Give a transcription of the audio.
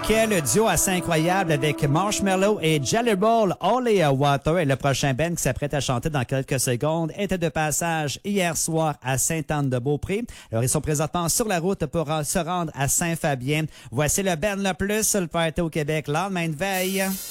Quel duo assez incroyable avec Marshmello et Jelly Roll, Holy Water. Et le prochain band qui s'apprête à chanter dans quelques secondes était de passage hier soir à Sainte-Anne-de-Beaupré. Alors, ils sont présentement sur la route pour se rendre à Saint-Fabien. Voici le band le plus sur le party au Québec, lendemain de veille.